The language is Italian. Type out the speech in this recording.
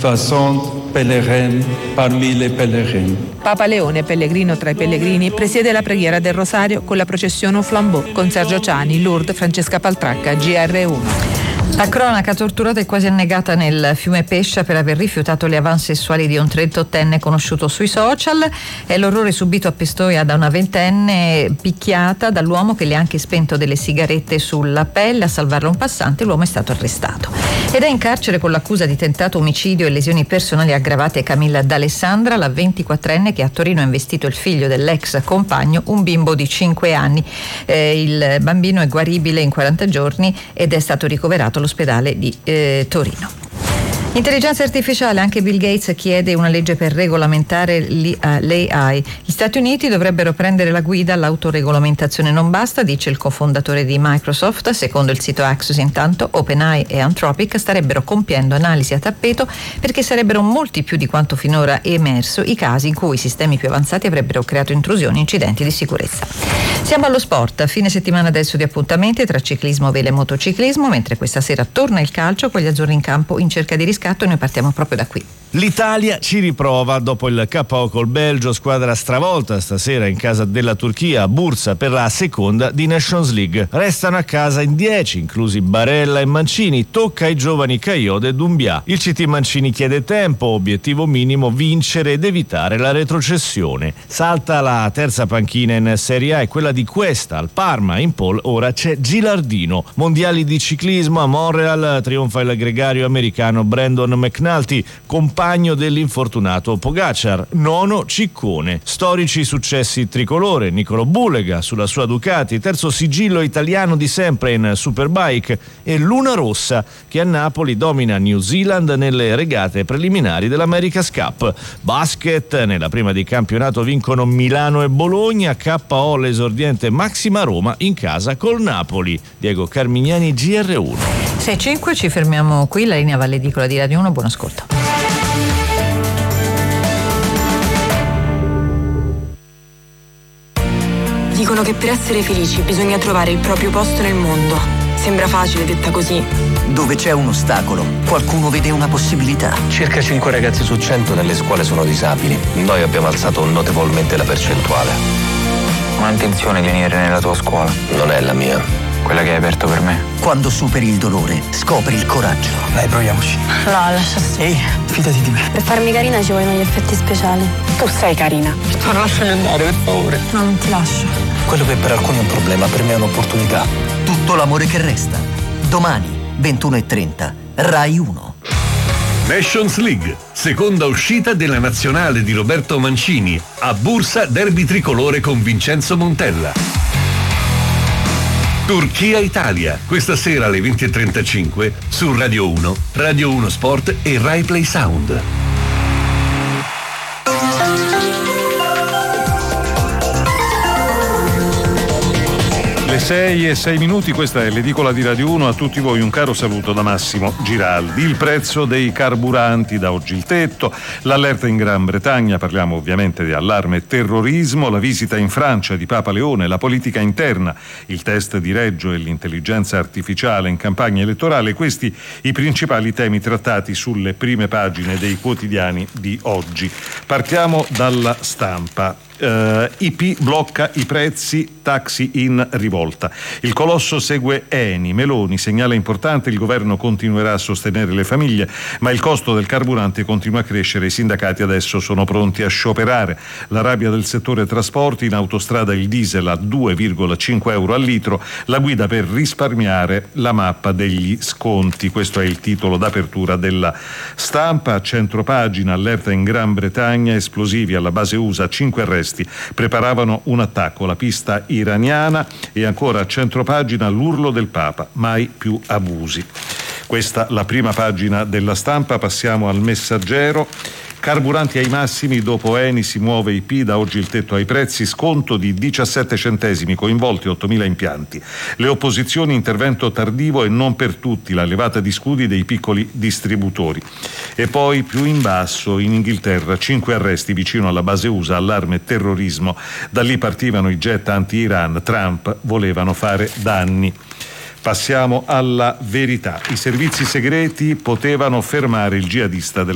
60 pèlerins parmi les pèlerins. Papa Leone, pellegrino tra i pellegrini, presiede la preghiera del Rosario con la processione Flambeau con Sergio Ciani, Lourdes, Francesca Paltracca, GR1. La cronaca: torturata e quasi annegata nel fiume Pescia per aver rifiutato le avance sessuali di un 38enne conosciuto sui social. È l'orrore subito a Pistoia da una ventenne picchiata dall'uomo che le ha anche spento delle sigarette sulla pelle. A salvarlo un passante, l'uomo è stato arrestato ed è in carcere con l'accusa di tentato omicidio e lesioni personali aggravate Camilla D'Alessandra, la 24enne che a Torino ha investito il figlio dell'ex compagno, un bimbo di 5 anni. Il bambino è guaribile in 40 giorni ed è stato ricoverato all'ospedale di Torino. Intelligenza artificiale: anche Bill Gates chiede una legge per regolamentare l'AI. Gli Stati Uniti dovrebbero prendere la guida, l'autoregolamentazione non basta, dice il cofondatore di Microsoft. Secondo il sito Axios, intanto, OpenAI e Anthropic starebbero compiendo analisi a tappeto perché sarebbero molti più di quanto finora è emerso i casi in cui i sistemi più avanzati avrebbero creato intrusioni e incidenti di sicurezza. Siamo allo sport, fine settimana adesso di appuntamenti tra ciclismo, vela e motociclismo, mentre questa sera torna il calcio con gli azzurri in campo in cerca di riscatto e noi partiamo proprio da qui. L'Italia ci riprova dopo il KO col Belgio, squadra stravolta stasera in casa della Turchia a Bursa per la seconda di Nations League. Restano a casa in 10, inclusi Barella e Mancini. Tocca ai giovani Caiote e Doumbia. Il CT Mancini chiede tempo, obiettivo minimo vincere ed evitare la retrocessione. Salta la terza panchina in Serie A e quella di Cuesta al Parma. In pole ora c'è Gilardino. Mondiali di ciclismo a Montreal, trionfa il gregario americano Brandon McNulty, compagno dell'infortunato Pogacar. Nono Ciccone. Storici successi tricolore: Nicolo Bulega sulla sua Ducati, terzo sigillo italiano di sempre in Superbike, e Luna Rossa che a Napoli domina New Zealand nelle regate preliminari dell'America's Cup. Basket: nella prima di campionato vincono Milano e Bologna. KO l'esordiente Maxima Roma in casa col Napoli. Diego Carmignani, GR1. 6:05, ci fermiamo qui, la linea Valle Edicola di Radio 1, buon ascolto. Dicono che per essere felici bisogna trovare il proprio posto nel mondo. Sembra facile detta così. Dove c'è un ostacolo, qualcuno vede una possibilità. Circa 5 ragazzi su 100 nelle scuole sono disabili. Noi abbiamo alzato notevolmente la percentuale. Ho intenzione di venire nella tua scuola. Non è la mia. Quella che hai aperto per me. Quando superi il dolore, scopri il coraggio. Dai, proviamoci. No, lascia stare. Ehi, fidati di me. Per farmi carina ci vogliono gli effetti speciali. Tu sei carina. Non lasciami andare, per favore. No, non ti lascio. Quello che per alcuni è un problema, per me è un'opportunità. Tutto l'amore che resta. Domani, 21:30, Rai 1. Nations League, seconda uscita della nazionale di Roberto Mancini. A Bursa, derby tricolore con Vincenzo Montella. Turchia-Italia, questa sera alle 20:35 su Radio 1, Radio 1 Sport e Rai Play Sound. Le 6:06, questa è l'edicola di Radio 1. A tutti voi un caro saluto da Massimo Giraldi. Il prezzo dei carburanti, da oggi il tetto, l'allerta in Gran Bretagna, parliamo ovviamente di allarme e terrorismo, la visita in Francia di Papa Leone, la politica interna, il test di Reggio e l'intelligenza artificiale in campagna elettorale, questi i principali temi trattati sulle prime pagine dei quotidiani di oggi. Partiamo dalla Stampa. IP blocca i prezzi, taxi in rivolta. Il colosso segue Eni. Meloni segnala importante: il governo continuerà a sostenere le famiglie, ma il costo del carburante continua a crescere. I sindacati adesso sono pronti a scioperare. La rabbia del settore trasporti: in autostrada il diesel a 2,5 euro al litro, la guida per risparmiare, la mappa degli sconti. Questo è il titolo d'apertura della Stampa. A centropagina, allerta in Gran Bretagna, esplosivi alla base USA, 5 arresti, preparavano un attacco, la pista iraniana. E ancora a centropagina, l'urlo del Papa, mai più abusi. Questa la prima pagina della Stampa. Passiamo al Messaggero. Carburanti ai massimi, dopo Eni si muove IP, da oggi il tetto ai prezzi, sconto di 17 centesimi, coinvolti 8.000 impianti. Le opposizioni: intervento tardivo e non per tutti, la levata di scudi dei piccoli distributori. E poi più in basso, in Inghilterra, 5 arresti vicino alla base USA, allarme terrorismo, da lì partivano i jet anti-Iran, Trump volevano fare danni. Passiamo alla Verità. I servizi segreti potevano fermare il jihadista